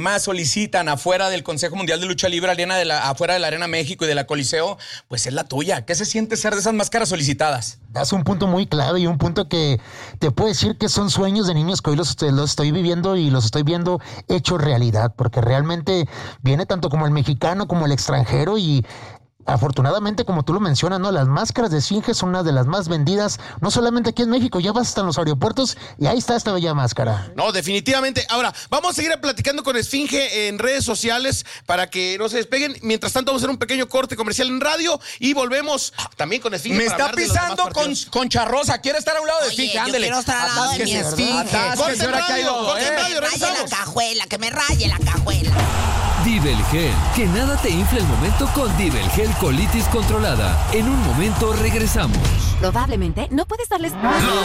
más solicitan afuera del Consejo Mundial de Lucha Libre, afuera de la Arena México y de la Coliseo, pues es la tuya. ¿Qué se siente ser de esas máscaras solicitadas? Das un punto muy clave y un punto que te puedo decir que son sueños de niños que hoy los estoy viviendo y los estoy viendo hechos realidad, porque realmente viene tanto como el mexicano como el extranjero y afortunadamente, como tú lo mencionas, ¿no? Las máscaras de Esfinge son una de las más vendidas, no solamente aquí en México, ya vas hasta en los aeropuertos y ahí está esta bella máscara. No, definitivamente. Ahora, vamos a seguir platicando con Esfinge en redes sociales para que no se despeguen. Mientras tanto, vamos a hacer un pequeño corte comercial en radio y volvemos también con Esfinge. Me está pisando con Charrosa. ¿Quiere estar a un lado de Esfinge? Ándele. Quiero estar al lado de mi Esfinge. Corte en radio, raye la cajuela, que me raye la cajuela. Divelgel, que nada te infle el momento con Divelgel Colitis Controlada. En un momento regresamos. Probablemente no puedes darles... La